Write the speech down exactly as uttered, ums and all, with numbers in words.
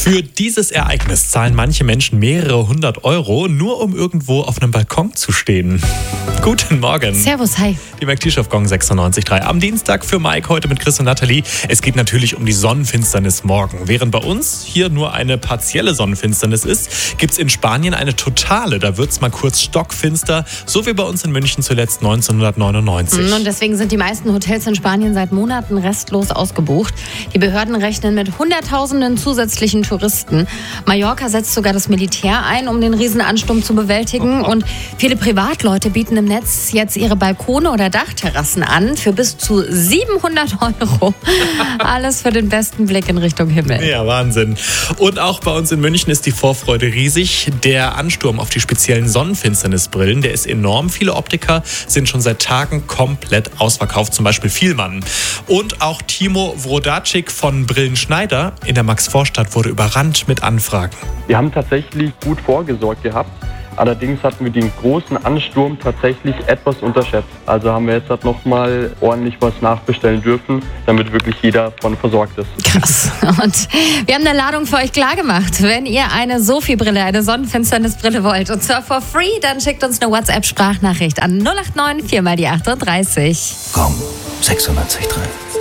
Für dieses Ereignis zahlen manche Menschen mehrere hundert Euro, nur um irgendwo auf einem Balkon zu stehen. Guten Morgen. Servus, hi. Die McTisch auf Gong sechsundneunzig Komma drei. Am Dienstag für Mike, heute mit Chris und Nathalie. Es geht natürlich um die Sonnenfinsternis morgen. Während bei uns hier nur eine partielle Sonnenfinsternis ist, gibt es in Spanien eine totale. Da wird es mal kurz stockfinster, so wie bei uns in München zuletzt neunzehnhundertneunundneunzig. Und deswegen sind die meisten Hotels in Spanien seit Monaten restlos ausgebucht. Die Behörden rechnen mit Hunderttausenden zusätzlichen Touristen. Mallorca setzt sogar das Militär ein, um den Riesenansturm zu bewältigen. Und viele Privatleute bieten im Netz jetzt ihre Balkone oder Dachterrassen an für bis zu siebenhundert Euro. Alles für den besten Blick in Richtung Himmel. Ja, Wahnsinn. Und auch bei uns in München ist die Vorfreude riesig. Der Ansturm auf die speziellen Sonnenfinsternisbrillen, der ist enorm. Viele Optiker sind schon seit Tagen komplett ausverkauft, zum Beispiel Fielmann. Und auch Timo Wrodacik von Brillenschneider in der Maxvorstadt wurde überrannt mit Anfragen. Wir haben tatsächlich gut vorgesorgt gehabt. Allerdings hatten wir den großen Ansturm tatsächlich etwas unterschätzt. Also haben wir jetzt halt noch mal ordentlich was nachbestellen dürfen, damit wirklich jeder von versorgt ist. Krass. Und wir haben eine Ladung für euch klar gemacht. Wenn ihr eine Sophie-Brille, eine Sonnenfinsternisbrille wollt, und zwar for free, dann schickt uns eine WhatsApp-Sprachnachricht an null acht neun vier mal die achtunddreißig. Gong sechsundneunzig Komma drei.